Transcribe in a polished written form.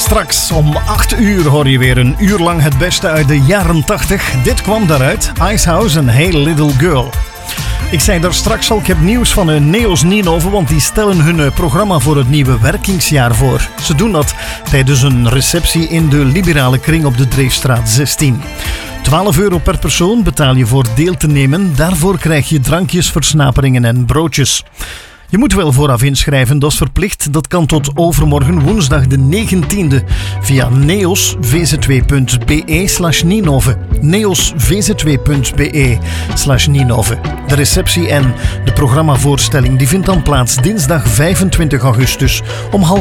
Straks om 8 uur hoor je weer een uur lang het beste uit de jaren 80. Dit kwam daaruit, Icehouse en Hey Little Girl. Ik zei daar straks al, ik heb nieuws van Neos Ninove, want die stellen hun programma voor het nieuwe werkingsjaar voor. Ze doen dat tijdens een receptie in de liberale kring op de Dreefstraat 16. €12 per persoon betaal je voor deel te nemen. Daarvoor krijg je drankjes, versnaperingen en broodjes. Je moet wel vooraf inschrijven, dat is verplicht. Dat kan tot overmorgen, woensdag de 19e, via neosvz2.be/ninove. neosvz2.be/ninove. De receptie en de programmavoorstelling die vindt dan plaats dinsdag 25 augustus om 12:30.